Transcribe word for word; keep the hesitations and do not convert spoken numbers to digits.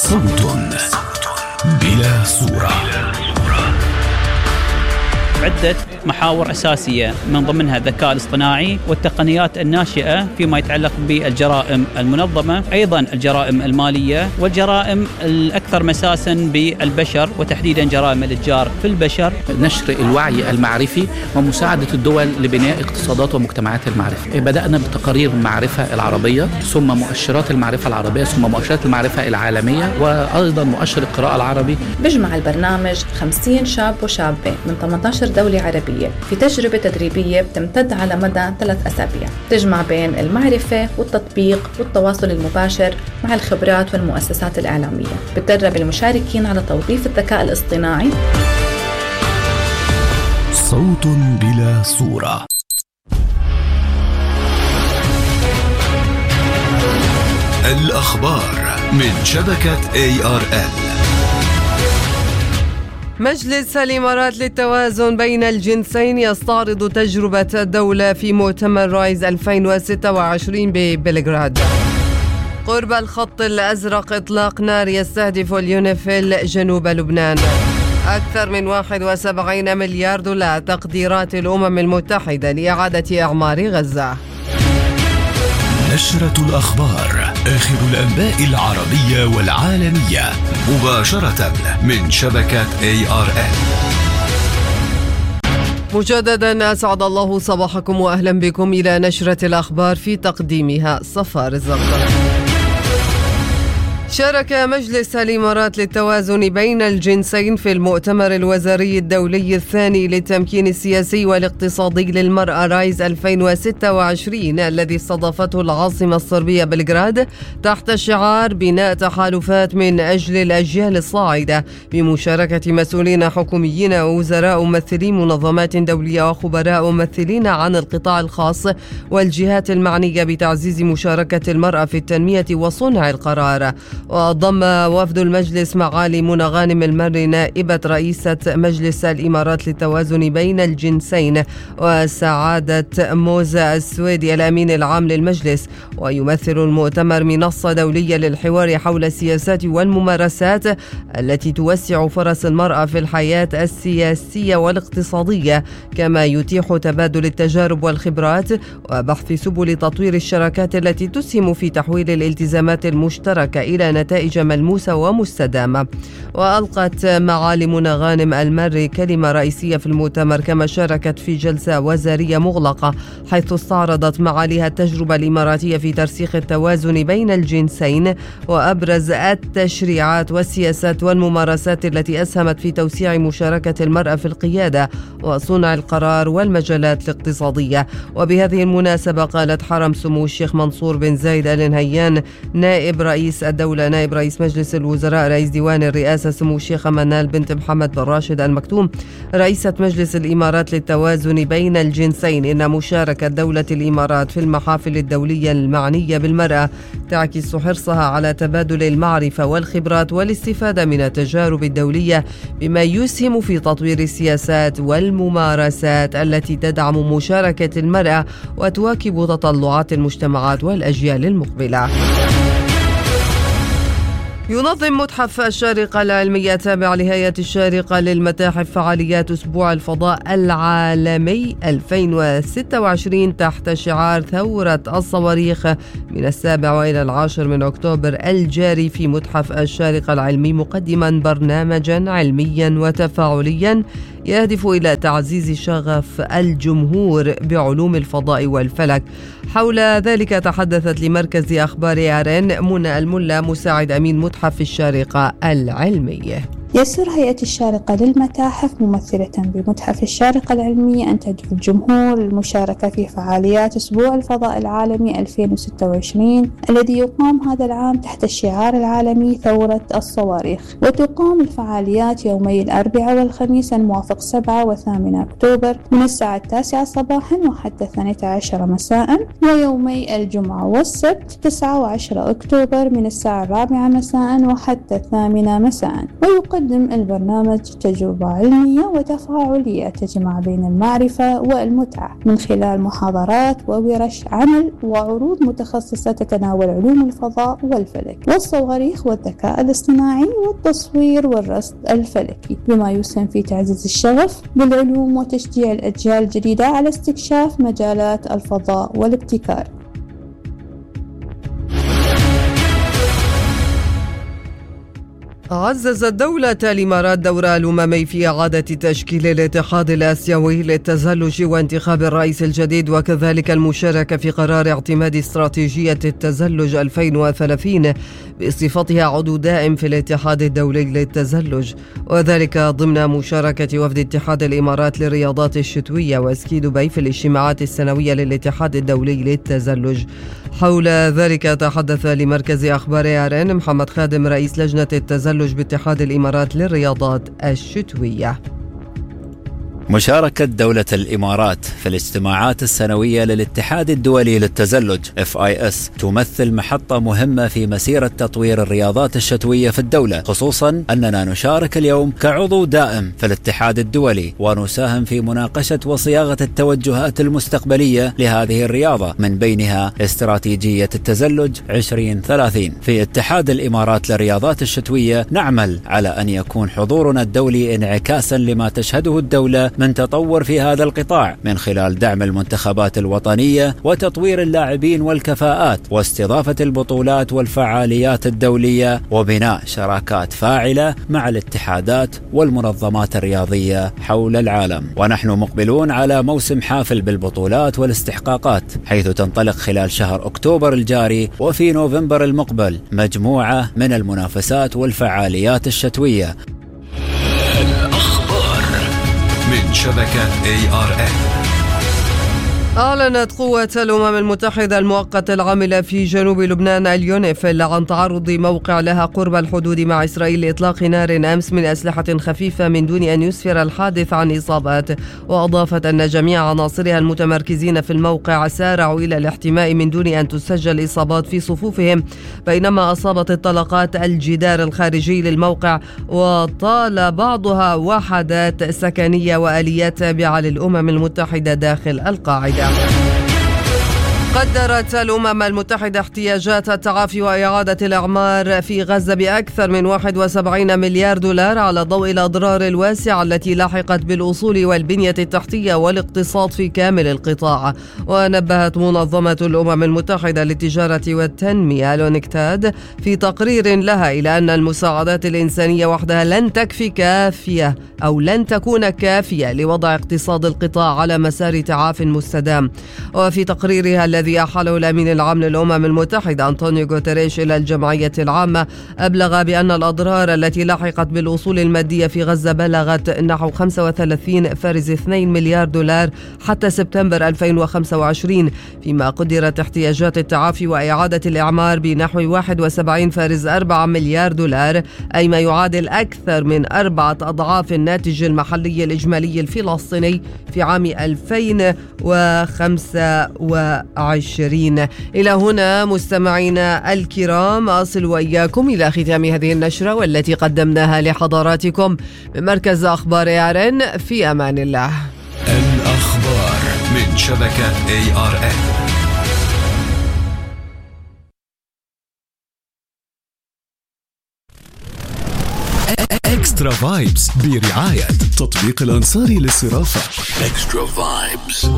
صوت بلا صورة. عدة محاور أساسية من ضمنها الذكاء الاصطناعي والتقنيات الناشئة فيما يتعلق بالجرائم المنظمة، أيضا الجرائم المالية والجرائم الأكثر مساسا بالبشر وتحديدا جرائم الإتجار في البشر. نشر الوعي المعرفي ومساعدة الدول لبناء اقتصادات ومجتمعات المعرفة. بدأنا بتقارير المعرفة العربية، ثم مؤشرات المعرفة العربية، ثم مؤشرات المعرفة العالمية، وأيضا مؤشر القراءة العربي. بيجمع البرنامج خمسين شاب وشابة من ثمانية عشر دولة عربية في تجربة تدريبية بتمتد على مدى ثلاث أسابيع، تجمع بين المعرفة والتطبيق والتواصل المباشر مع الخبرات والمؤسسات الإعلامية. بتدرب المشاركين على توظيف الذكاء الاصطناعي. صوت بلا صورة. الأخبار من شبكة إيه آر إل. مجلس الإمارات للتوازن بين الجنسين يستعرض تجربة الدولة في مؤتمر رايز ألفين وستة وعشرين ببلغراد. قرب الخط الأزرق إطلاق نار يستهدف اليونيفيل جنوب لبنان. أكثر من واحد وسبعين مليار دولار تقديرات الأمم المتحدة لإعادة إعمار غزة. نشرة الأخبار، آخر الأنباء العربية والعالمية مباشرة من شبكة إيه آر إل. مجددا أسعد الله صباحكم وأهلا بكم إلى نشرة الأخبار في تقديمها صفار الزرقاء. شارك مجلس الإمارات للتوازن بين الجنسين في المؤتمر الوزاري الدولي الثاني للتمكين السياسي والاقتصادي للمرأة رايز ألفين وستة وعشرين الذي استضافته العاصمة الصربية بلغراد تحت شعار بناء تحالفات من أجل الأجيال الصاعدة، بمشاركة مسؤولين حكوميين ووزراء ممثلين منظمات دولية وخبراء ممثلين عن القطاع الخاص والجهات المعنية بتعزيز مشاركة المرأة في التنمية وصنع القرار. وضم وفد المجلس معالي منى غانم المري نائبة رئيسة مجلس الإمارات للتوازن بين الجنسين، وسعادة موزة السويدي الأمين العام للمجلس. ويمثل المؤتمر منصة دولية للحوار حول السياسات والممارسات التي توسع فرص المرأة في الحياة السياسية والاقتصادية، كما يتيح تبادل التجارب والخبرات وبحث سبل تطوير الشراكات التي تسهم في تحويل الالتزامات المشتركة إلى نتائج ملموسة ومستدامة. وألقت معالي منى غانم المري كلمة رئيسية في المؤتمر، كما شاركت في جلسة وزارية مغلقة حيث استعرضت معاليها التجربة الإماراتية في ترسيخ التوازن بين الجنسين وأبرز التشريعات والسياسات والممارسات التي أسهمت في توسيع مشاركة المرأة في القيادة وصنع القرار والمجالات الاقتصادية. وبهذه المناسبة قالت حرم سمو الشيخ منصور بن زايد آل نهيان نائب رئيس الدولة نائب رئيس مجلس الوزراء رئيس ديوان الرئاسة سمو الشيخة منال بنت محمد بن راشد المكتوم رئيسة مجلس الإمارات للتوازن بين الجنسين إن مشاركة دولة الإمارات في المحافل الدولية المعنية بالمرأة تعكس حرصها على تبادل المعرفة والخبرات والاستفادة من التجارب الدولية، بما يسهم في تطوير السياسات والممارسات التي تدعم مشاركة المرأة وتواكب تطلعات المجتمعات والأجيال المقبلة. ينظم متحف الشارقة العلمية التابع لهيئة الشارقة للمتاحف فعاليات أسبوع الفضاء العالمي ألفين وستة وعشرين تحت شعار ثورة الصواريخ من السابع وإلى العاشر من أكتوبر الجاري في متحف الشارقة العلمي، مقدما برنامجا علميا وتفاعليا يهدف إلى تعزيز شغف الجمهور بعلوم الفضاء والفلك. حول ذلك تحدثت لمركز أخبار آرين منى الملا مساعد أمين متحف الشارقة العلمية. يسر هيئة الشارقة للمتاحف ممثلة بمتحف الشارقة العلمية أن تدعو الجمهور للمشاركة في فعاليات أسبوع الفضاء العالمي ألفين وستة وعشرين الذي يقام هذا العام تحت الشعار العالمي ثورة الصواريخ. وتقام الفعاليات يومي الأربعاء والخميس الموافق سبعة وثامنة أكتوبر من الساعة التاسعة صباحا وحتى الثانية عشرة مساء، ويومي الجمعة والسبت تسعة وعشرة أكتوبر من الساعة الرابعة مساء وحتى الثامنة مساء. ويقدم تقدم البرنامج تجربة علمية وتفاعلية تجمع بين المعرفة والمتعة من خلال محاضرات وورش عمل وعروض متخصصة تتناول علوم الفضاء والفلك والصواريخ والذكاء الاصطناعي والتصوير والرصد الفلكي، بما يسهم في تعزيز الشغف بالعلوم وتشجيع الأجيال الجديدة على استكشاف مجالات الفضاء والابتكار. عززت دولة الإمارات دورها الأممي في إعادة تشكيل الاتحاد الآسيوي للتزلج وانتخاب الرئيس الجديد، وكذلك المشاركة في قرار اعتماد استراتيجية التزلج ألفين وثلاثين بصفتها عضو دائم في الاتحاد الدولي للتزلج، وذلك ضمن مشاركة وفد اتحاد الإمارات للرياضات الشتوية وسكي دبي في الاجتماعات السنوية للاتحاد الدولي للتزلج. حول ذلك تحدث لمركز أخبار آرين محمد خادم رئيس لجنة التزلج باتحاد الإمارات للرياضات الشتوية. مشاركة دولة الإمارات في الاجتماعات السنوية للاتحاد الدولي للتزلج إف آي إس تمثل محطة مهمة في مسيرة تطوير الرياضات الشتوية في الدولة، خصوصا أننا نشارك اليوم كعضو دائم في الاتحاد الدولي ونساهم في مناقشة وصياغة التوجهات المستقبلية لهذه الرياضة، من بينها استراتيجية التزلج عشرين ثلاثين. في اتحاد الإمارات للرياضات الشتوية نعمل على أن يكون حضورنا الدولي انعكاسا لما تشهده الدولة من تطور في هذا القطاع، من خلال دعم المنتخبات الوطنية وتطوير اللاعبين والكفاءات واستضافة البطولات والفعاليات الدولية وبناء شراكات فاعلة مع الاتحادات والمنظمات الرياضية حول العالم. ونحن مقبلون على موسم حافل بالبطولات والاستحقاقات، حيث تنطلق خلال شهر أكتوبر الجاري وفي نوفمبر المقبل مجموعة من المنافسات والفعاليات الشتوية. من شبكة إيه آر إن. أعلنت قوة الأمم المتحدة المؤقتة العاملة في جنوب لبنان اليونيفيل عن تعرض موقع لها قرب الحدود مع إسرائيل لإطلاق نار أمس من أسلحة خفيفة من دون أن يسفر الحادث عن إصابات، وأضافت أن جميع عناصرها المتمركزين في الموقع سارعوا إلى الاحتماء من دون أن تسجل إصابات في صفوفهم، بينما أصابت الطلقات الجدار الخارجي للموقع، وطال بعضها وحدات سكنية وآليات تابعة للأمم المتحدة داخل القاعدة. قدرت الأمم المتحدة احتياجات التعافي وإعادة الإعمار في غزة بأكثر من واحد وسبعين مليار دولار على ضوء الأضرار الواسعة التي لاحقت بالأصول والبنية التحتية والاقتصاد في كامل القطاع. ونبهت منظمة الأمم المتحدة للتجارة والتنمية الأونكتاد في تقرير لها إلى أن المساعدات الإنسانية وحدها لن تكفي كافية أو لن تكون كافية لوضع اقتصاد القطاع على مسار تعاف مستدام. وفي تقريرها الذي أحاله الأمين العام للأمم المتحدة أنطونيو غوتيريش إلى الجمعية العامة، أبلغ بأن الأضرار التي لاحقت بالأصول المادية في غزة بلغت نحو خمسة وثلاثين فاصلة اثنين مليار دولار حتى سبتمبر ألفين وخمسة وعشرين، فيما قدرت احتياجات التعافي وإعادة الإعمار بنحو واحد وسبعين فاصلة أربعة مليار دولار، أي ما يعادل أكثر من أربعة أضعاف الناتج المحلي الإجمالي الفلسطيني في عام ألفين وخمسة وعشرين. إلى هنا مستمعينا الكرام أصل وإياكم إلى ختام هذه النشرة والتي قدمناها لحضراتكم من مركز أخبار آرين. في أمان الله. الأخبار من شبكة إيه آر إن. إكسترا فايبس برعاية تطبيق الأنصاري للصرافة. إكسترا فايبس.